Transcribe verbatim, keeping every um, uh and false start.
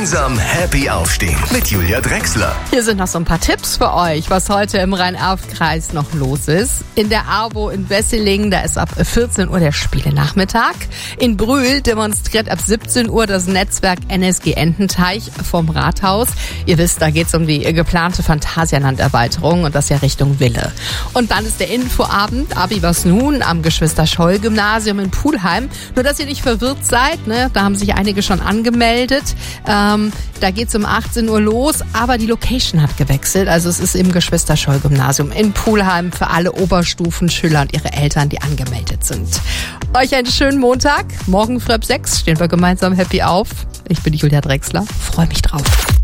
Gemeinsam happy aufstehen mit Julia Drechsler. Hier sind noch so ein paar Tipps für euch, was heute im Rhein-Erft-Kreis noch los ist. In der AWO in Wesseling, da ist ab vierzehn Uhr der Spielenachmittag. In Brühl demonstriert ab siebzehn Uhr das Netzwerk N S G Ententeich vom Rathaus. Ihr wisst, da geht's um die geplante Phantasialand-Erweiterung und das ja Richtung Wille. Und dann ist der Infoabend, Abi was nun, am Geschwister-Scholl-Gymnasium in Pulheim. Nur, dass ihr nicht verwirrt seid, ne? Da haben sich einige schon angemeldet. Ähm, da geht's um achtzehn Uhr los, aber die Location hat gewechselt. Also es ist im Geschwister-Scholl-Gymnasium in Pulheim für alle Oberstufenschüler und ihre Eltern, die angemeldet sind. Euch einen schönen Montag. Morgen früh ab sechs stehen wir gemeinsam happy auf. Ich bin die Julia Drechsler. Freue mich drauf.